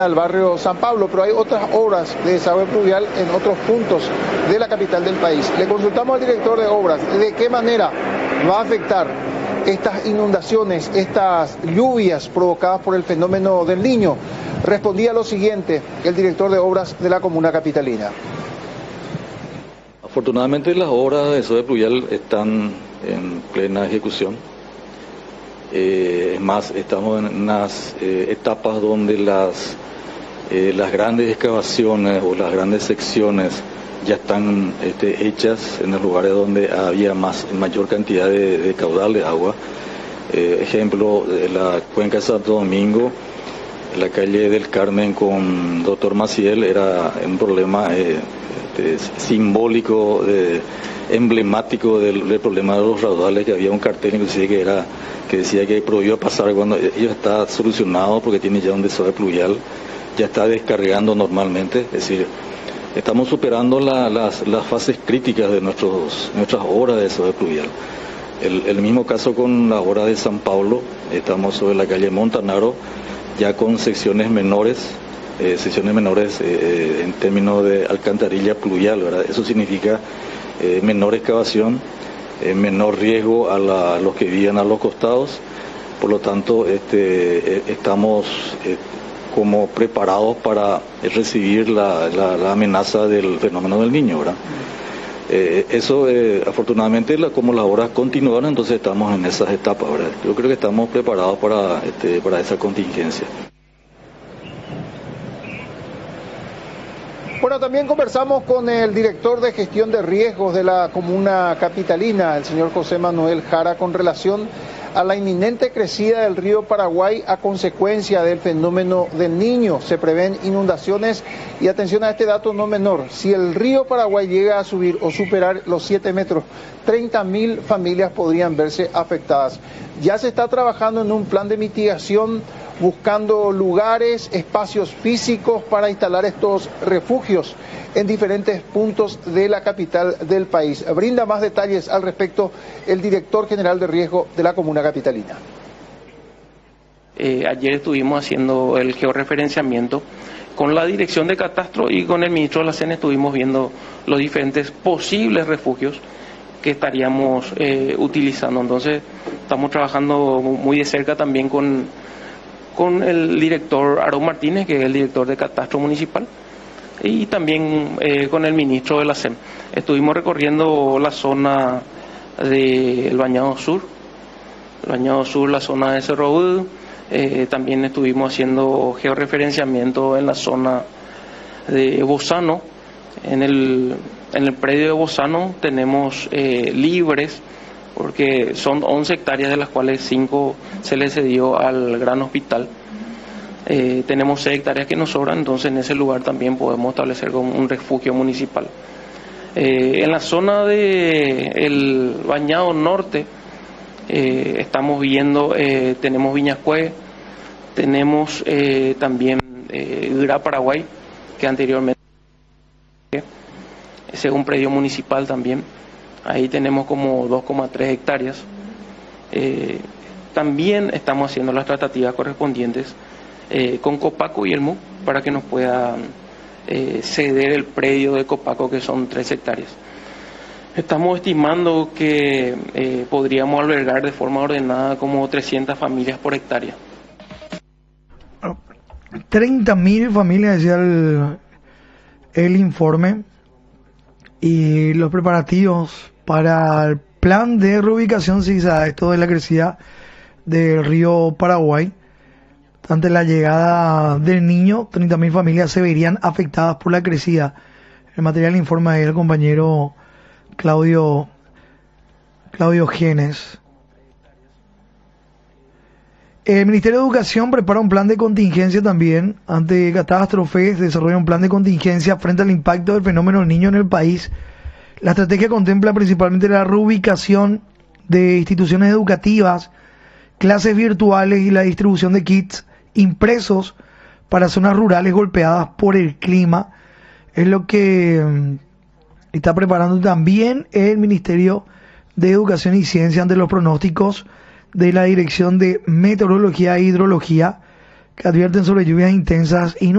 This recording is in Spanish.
al barrio San Pablo, pero hay otras obras de desagüe pluvial en otros puntos de la capital del país. Le consultamos al director de obras de qué manera va a afectar estas inundaciones, estas lluvias provocadas por el fenómeno del Niño. Respondía lo siguiente el director de obras de la comuna capitalina. Afortunadamente las obras de desagüe pluvial están en plena ejecución. Es más, estamos en unas etapas donde las grandes excavaciones o las grandes secciones ya están hechas en los lugares donde había mayor cantidad de caudal de agua. Ejemplo, la cuenca de Santo Domingo, la calle del Carmen con Dr. Maciel era un problema simbólico, emblemático del problema de los raudales, que había un cartel inclusive que decía que prohibió pasar cuando ello está solucionado porque tiene ya un desagüe pluvial, ya está descargando normalmente. Es decir, estamos superando las fases críticas de nuestras obras de desagüe pluvial. El mismo caso con la obra de San Pablo, estamos sobre la calle Montanaro, ya con secciones menores en términos de alcantarilla pluvial, ¿verdad? Eso significa menor excavación, menor riesgo a los que vivían a los costados. Por lo tanto, estamos como preparados para recibir la amenaza del fenómeno del Niño, ¿verdad? Eso, afortunadamente, como las obras continúan, entonces estamos en esas etapas, ¿verdad? Yo creo que estamos preparados para esa contingencia. Bueno, también conversamos con el director de gestión de riesgos de la comuna capitalina, el señor José Manuel Jara, con relación a la inminente crecida del río Paraguay a consecuencia del fenómeno del Niño. Se prevén inundaciones y atención a este dato no menor. Si el río Paraguay llega a subir o superar los 7 metros, 30.000 familias podrían verse afectadas. Ya se está trabajando en un plan de mitigación, buscando lugares, espacios físicos para instalar estos refugios en diferentes puntos de la capital del país. Brinda más detalles al respecto el director general de riesgo de la comuna capitalina. Ayer estuvimos haciendo el georreferenciamiento con la dirección de catastro y con el ministro de la CEN estuvimos viendo los diferentes posibles refugios que estaríamos utilizando. Entonces estamos trabajando muy de cerca también con el director Aarón Martínez, que es el director de catastro municipal, y también con el ministro de la CEM. Estuvimos recorriendo la zona del Bañado Sur, la zona de Cerro Agudo. También estuvimos haciendo georreferenciamiento en la zona de Bozano. En el predio de Bozano tenemos libres, porque son 11 hectáreas de las cuales 5 se le cedió al gran hospital. Tenemos 6 hectáreas que nos sobran, entonces en ese lugar también podemos establecer como un refugio municipal. En la zona del Bañado Norte estamos viendo, tenemos Viñascue, tenemos también Gra Paraguay, que anteriormente ese es un predio municipal también. Ahí tenemos como 2,3 hectáreas. También estamos haciendo las tratativas correspondientes con Copaco y el MUC para que nos puedan ceder el predio de Copaco, que son 3 hectáreas. Estamos estimando que podríamos albergar de forma ordenada como 300 familias por hectárea. 30.000 familias, decía el informe, y los preparativos para el plan de reubicación, si esto de la crecida del río Paraguay. Ante la llegada del Niño, 30.000 familias se verían afectadas por la crecida. El material informa el compañero Claudio Gienes. El Ministerio de Educación prepara un plan de contingencia también. Ante catástrofes, desarrolla un plan de contingencia frente al impacto del fenómeno del Niño en el país. La estrategia contempla principalmente la reubicación de instituciones educativas, clases virtuales y la distribución de kits impresos para zonas rurales golpeadas por el clima. Es lo que está preparando también el Ministerio de Educación y Ciencia ante los pronósticos de la Dirección de Meteorología e Hidrología, que advierten sobre lluvias intensas y